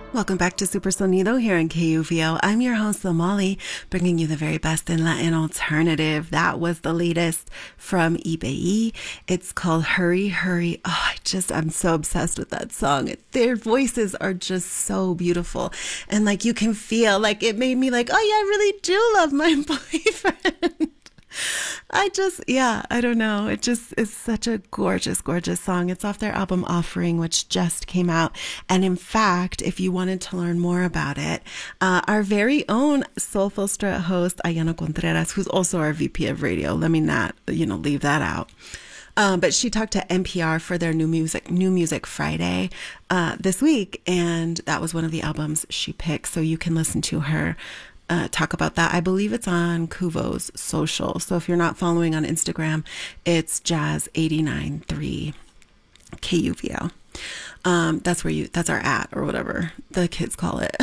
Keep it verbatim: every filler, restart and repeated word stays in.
Welcome back to Super Sonido here in K U V O. I'm your host, Molly, bringing you the very best in Latin alternative. That was the latest from Ibeyi. It's called Hurry, Hurry. Oh, I just, I'm so obsessed with that song. Their voices are just so beautiful. And like you can feel, like it made me like, oh yeah, I really do love my boyfriend. I just, yeah, I don't know. It just is such a gorgeous, gorgeous song. It's off their album Offering, which just came out. And in fact, if you wanted to learn more about it, uh, our very own Soulful Strut host, Ayana Contreras, who's also our V P of radio, let me not, you know, leave that out. Um, but she talked to N P R for their new music, New Music Friday uh, this week. And that was one of the albums she picked. So you can listen to her Uh, talk about that. I believe it's on Kuvo's social. So if you're not following on Instagram, it's Jazz eighty-nine point three K U V O. Um, that's where you, that's our at or whatever the kids call it.